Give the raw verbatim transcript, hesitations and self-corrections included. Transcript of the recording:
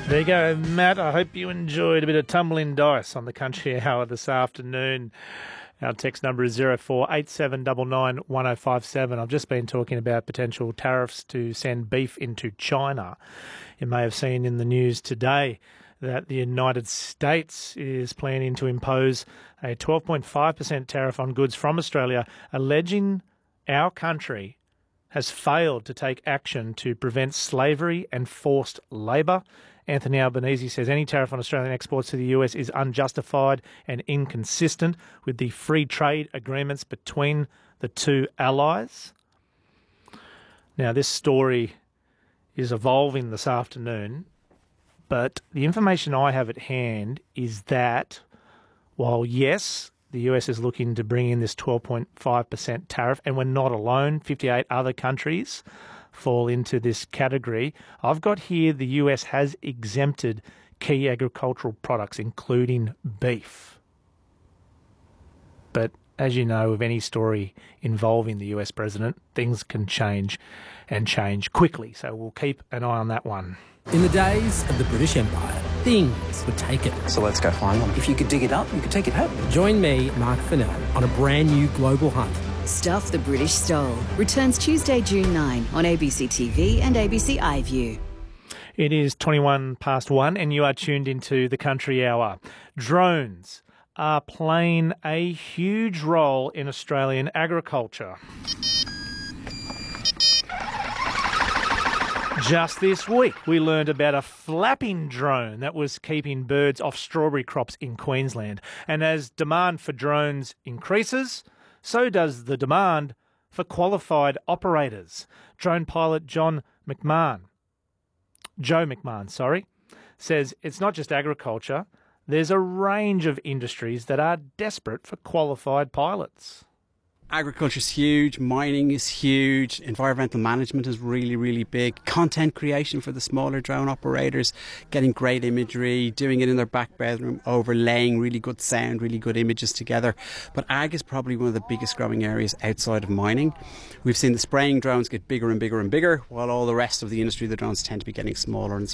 There you go, Matt. I hope you enjoyed a bit of tumbling dice on the Country Hour this afternoon. Our text number is zero four eight seven nine nine one zero five seven. I've just been talking about potential tariffs to send beef into China. You may have seen in the news today that the United States is planning to impose a twelve point five percent tariff on goods from Australia, alleging our country has failed to take action to prevent slavery and forced labour. Anthony Albanese says any tariff on Australian exports to the U S is unjustified and inconsistent with the free trade agreements between the two allies. Now, this story is evolving this afternoon, but the information I have at hand is that while, yes, the U S is looking to bring in this twelve point five percent tariff, and we're not alone, fifty-eight other countries fall into this category. I've got here the U S has exempted key agricultural products, including beef. But as you know, with any story involving the U S president, things can change and change quickly. So we'll keep an eye on that one. In the days of the British Empire, things were taken. So let's go find them. If you could dig it up, you could take it home. Join me, Mark Fennell, on a brand new global hunt. Stuff the British Stole returns Tuesday, June ninth on A B C T V and A B C iView. It is twenty-one past one and you are tuned into the Country Hour. Drones are playing a huge role in Australian agriculture. Just this week, we learned about a flapping drone that was keeping birds off strawberry crops in Queensland. And as demand for drones increases, so does the demand for qualified operators. Drone pilot John McMahon, Joe McMahon, sorry, says it's not just agriculture. There's a range of industries that are desperate for qualified pilots. Agriculture's huge, mining is huge, environmental management is really, really big. Content creation for the smaller drone operators, getting great imagery, doing it in their back bedroom, overlaying really good sound, really good images together. But ag is probably one of the biggest growing areas outside of mining. We've seen the spraying drones get bigger and bigger and bigger, while all the rest of the industry, the drones tend to be getting smaller and